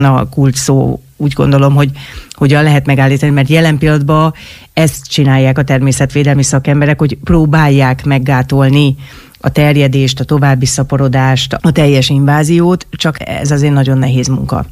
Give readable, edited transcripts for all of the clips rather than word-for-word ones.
a kulcs szó, úgy gondolom, hogy hogyan lehet megállítani, mert jelen pillanatban ezt csinálják a természetvédelmi szakemberek, hogy próbálják meggátolni a terjedést, a további szaporodást, a teljes inváziót, csak ez azért nagyon nehéz munka.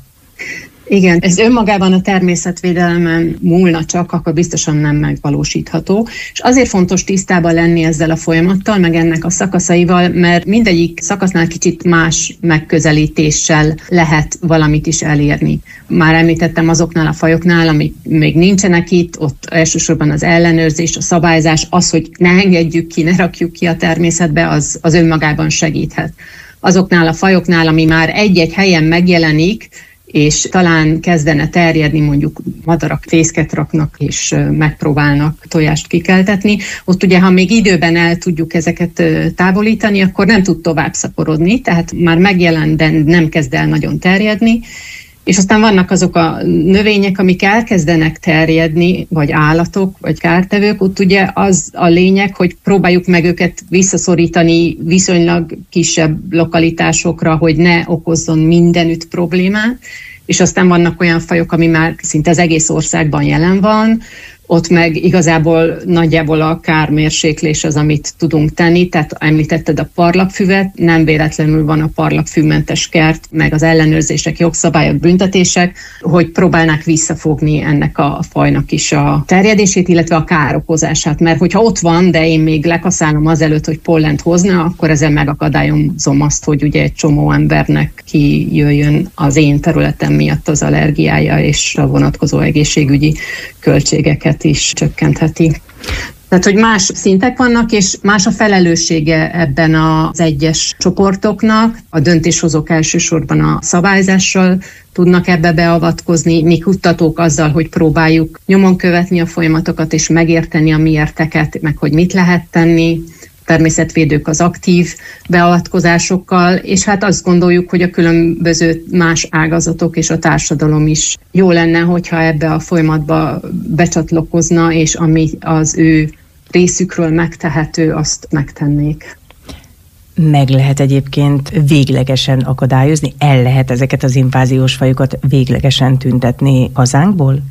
Igen, ez önmagában a természetvédelmen múlna csak, akkor biztosan nem megvalósítható. És azért fontos tisztában lenni ezzel a folyamattal, meg ennek a szakaszaival, mert mindegyik szakasznál kicsit más megközelítéssel lehet valamit is elérni. Már említettem azoknál a fajoknál, amik még nincsenek itt, ott elsősorban az ellenőrzés, a szabályzás, az, hogy ne engedjük ki, ne rakjuk ki a természetbe, az önmagában segíthet. Azoknál a fajoknál, ami már egy-egy helyen megjelenik, és talán kezdene terjedni, mondjuk madarak fészket raknak, és megpróbálnak tojást kikeltetni. Ott ugye, ha még időben el tudjuk ezeket távolítani, akkor nem tud tovább szaporodni, tehát már megjelent, de nem kezd el nagyon terjedni. És aztán vannak azok a növények, amik elkezdenek terjedni, vagy állatok, vagy kártevők, ott ugye az a lényeg, hogy próbáljuk meg őket visszaszorítani viszonylag kisebb lokalitásokra, hogy ne okozzon mindenütt problémát, és aztán vannak olyan fajok, ami már szinte az egész országban jelen van, ott meg igazából nagyjából a kármérséklés az, amit tudunk tenni, tehát említetted a parlagfüvet, nem véletlenül van a parlagfűmentes kert, meg az ellenőrzések, jogszabályok, büntetések, hogy próbálnák visszafogni ennek a fajnak is a terjedését, illetve a károkozását, mert hogyha ott van, de én még lekaszálom azelőtt, hogy pollent hozna, akkor ezzel megakadályozom azt, hogy ugye egy csomó embernek kijöjjön az én területem miatt az allergiája, és a vonatkozó egészségügyi költségeket is csökkentheti. Tehát, hogy más szintek vannak, és más a felelőssége ebben az egyes csoportoknak. A döntéshozók elsősorban a szabályzással tudnak ebbe beavatkozni, mi kutatók azzal, hogy próbáljuk nyomon követni a folyamatokat, és megérteni a miérteket, meg hogy mit lehet tenni. Természetvédők az aktív beavatkozásokkal, és hát azt gondoljuk, hogy a különböző más ágazatok és a társadalom is jó lenne, hogyha ebbe a folyamatba becsatlakozna, és ami az ő részükről megtehető, azt megtennék. Meg lehet egyébként véglegesen akadályozni? El lehet ezeket az inváziós fajokat véglegesen tüntetni hazánkból?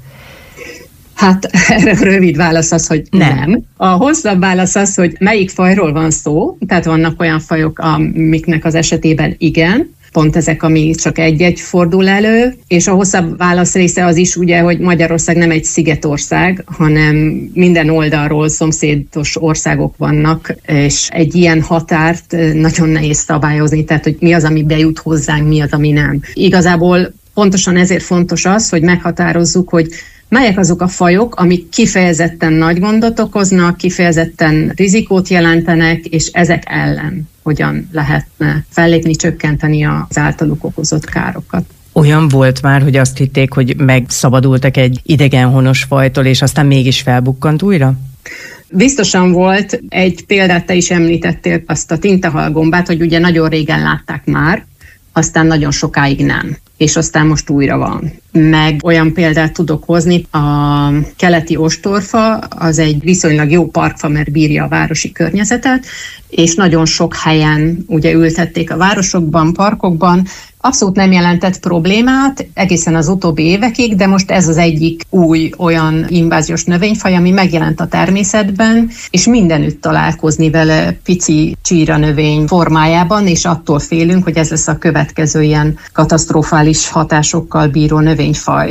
Hát erre a rövid válasz az, hogy nem. A hosszabb válasz az, hogy melyik fajról van szó, tehát vannak olyan fajok, amiknek az esetében igen, pont ezek, ami csak egy-egy fordul elő, és a hosszabb válasz része az is ugye, hogy Magyarország nem egy szigetország, hanem minden oldalról szomszédos országok vannak, és egy ilyen határt nagyon nehéz szabályozni, tehát hogy mi az, ami bejut hozzánk, mi az, ami nem. Igazából pontosan ezért fontos az, hogy meghatározzuk, hogy melyek azok a fajok, amik kifejezetten nagy gondot okoznak, kifejezetten rizikót jelentenek, és ezek ellen hogyan lehetne fellépni, csökkenteni az általuk okozott károkat. Olyan volt már, hogy azt hitték, hogy megszabadultak egy idegenhonos fajtól, és aztán mégis felbukkant újra? Biztosan volt. Egy példát te is említettél, azt a tintahalgombát, hogy ugye nagyon régen látták már, aztán nagyon sokáig nem. És aztán most újra van. Meg olyan példát tudok hozni, a keleti ostorfa, az egy viszonylag jó parkfa, mert bírja a városi környezetet, és nagyon sok helyen ugye ültették a városokban, parkokban, abszolút nem jelentett problémát egészen az utóbbi évekig, de most ez az egyik új olyan inváziós növényfaj, ami megjelent a természetben, és mindenütt találkozni vele pici csíranövény formájában, és attól félünk, hogy ez lesz a következő ilyen katasztrofális hatásokkal bíró növényfaj.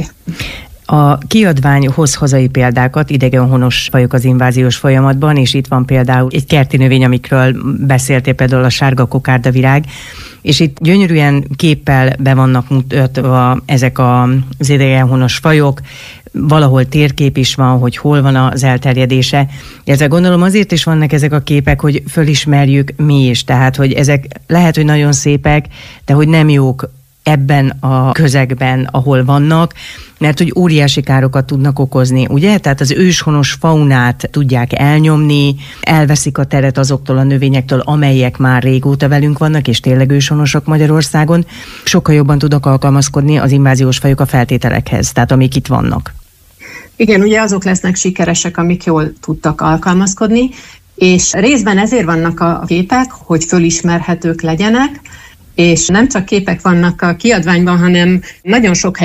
A kiadvány hoz hazai példákat, idegenhonos fajok az inváziós folyamatban, és itt van például egy kerti növény, amikről beszéltél, például a sárga kokárdavirág, és itt gyönyörűen képpel be vannak mutatva ezek az idegenhonos fajok, valahol térkép is van, hogy hol van az elterjedése. Ezzel gondolom azért is vannak ezek a képek, hogy fölismerjük mi is, tehát hogy ezek lehet, hogy nagyon szépek, de hogy nem jók ebben a közegben, ahol vannak, mert hogy óriási károkat tudnak okozni, ugye? Tehát az őshonos faunát tudják elnyomni, elveszik a teret azoktól a növényektől, amelyek már régóta velünk vannak, és tényleg őshonosak Magyarországon. Sokkal jobban tudnak alkalmazkodni az inváziós fajok a feltételekhez, tehát amik itt vannak. Igen, ugye azok lesznek sikeresek, amik jól tudtak alkalmazkodni, és részben ezért vannak a képek, hogy fölismerhetők legyenek, és nem csak képek vannak a kiadványban, hanem nagyon sok